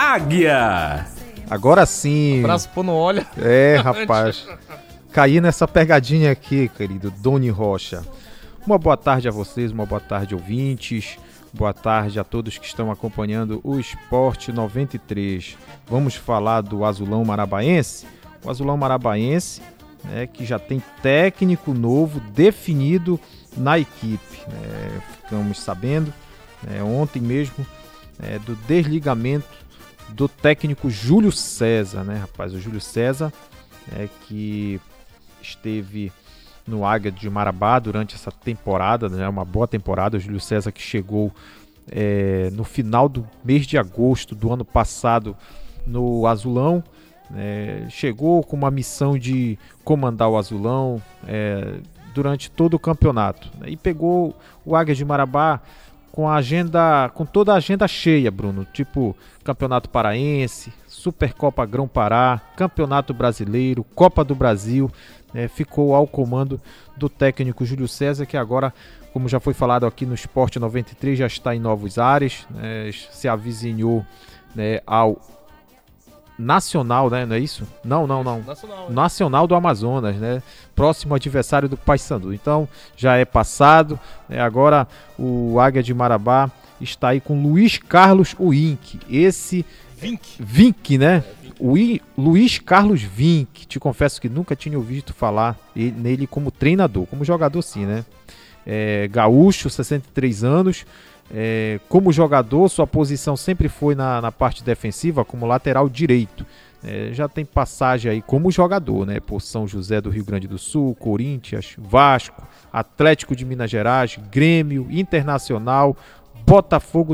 Águia. Agora sim. Abraço, pô, não olha. É, rapaz. Caí nessa pegadinha aqui, querido Doni Rocha. Uma boa tarde a vocês, uma boa tarde, ouvintes. Boa tarde a todos que estão acompanhando o Esporte 93. Vamos falar do Azulão Marabaense? O Azulão Marabaense, né, que já tem técnico novo definido na equipe. Ficamos sabendo ontem mesmo do desligamento do técnico Júlio César, né, rapaz? O Júlio César, que esteve no Águia de Marabá durante essa temporada, né, uma boa temporada. O Júlio César que chegou no final do mês de agosto do ano passado no Azulão, chegou com uma missão de comandar o Azulão durante todo o campeonato, né, e pegou o Águia de Marabá com toda a agenda cheia, Bruno, tipo Campeonato Paraense, Supercopa Grão-Pará, Campeonato Brasileiro, Copa do Brasil. Ficou ao comando do técnico Júlio César, que agora, como já foi falado aqui no Esporte 93, já está em novos ares, se avizinhou ao Nacional, né? Não é isso? Não. Nacional do Amazonas, né? Próximo adversário do Paysandu. Então, já é passado. Agora, o Águia de Marabá está aí com Luiz Carlos Wink. Vink, né? Luiz Carlos Vink. Te confesso que nunca tinha ouvido falar nele como treinador. Como jogador, sim, né? Gaúcho, 63 anos. Como jogador, sua posição sempre foi na parte defensiva, como lateral direito. Já tem passagem aí como jogador, né, por São José do Rio Grande do Sul, Corinthians, Vasco, Atlético de Minas Gerais, Grêmio, Internacional, Botafogo